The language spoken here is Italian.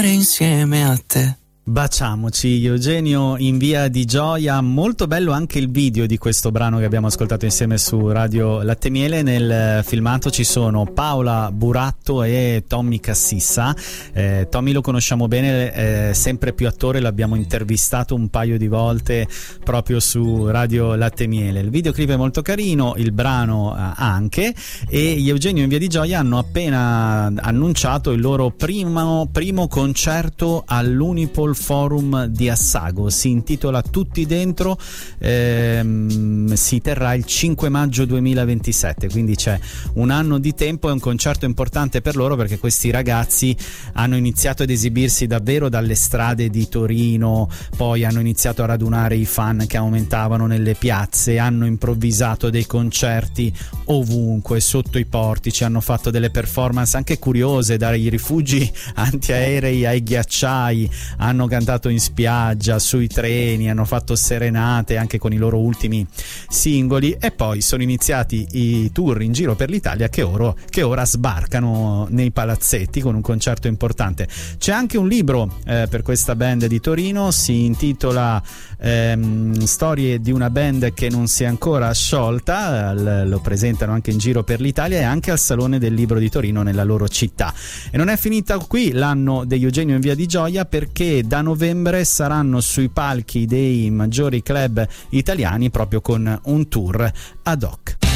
stare insieme a te. Baciamoci, Eugenio in Via di Gioia. Molto bello anche il video di questo brano che abbiamo ascoltato insieme su Radio Latte Miele. Nel filmato ci sono Paola Buratto e Tommy Cassissa. Tommy lo conosciamo bene, sempre più attore, l'abbiamo intervistato un paio di volte proprio su Radio Latte Miele. Il videoclip è molto carino, il brano anche, e gli Eugenio in Via di Gioia hanno appena annunciato il loro primo concerto all'Unipol Forum di Assago. Si intitola Tutti Dentro, si terrà il 5 maggio 2027, quindi c'è un anno di tempo. È un concerto importante per loro perché questi ragazzi hanno iniziato ad esibirsi davvero dalle strade di Torino, poi hanno iniziato a radunare i fan che aumentavano nelle piazze, hanno improvvisato dei concerti ovunque, sotto i portici, hanno fatto delle performance anche curiose, dai rifugi antiaerei ai ghiacciai, hanno cantato in spiaggia, sui treni, hanno fatto serenate anche con i loro ultimi singoli, e poi sono iniziati i tour in giro per l'Italia che ora sbarcano nei palazzetti con un concerto importante. C'è anche un libro per questa band di Torino, si intitola Storie di una band che non si è ancora sciolta, lo presentano anche in giro per l'Italia e anche al Salone del Libro di Torino nella loro città. E non è finita qui l'anno degli Eugenio in Via di Gioia, perché da novembre saranno sui palchi dei maggiori club italiani proprio con un tour ad hoc.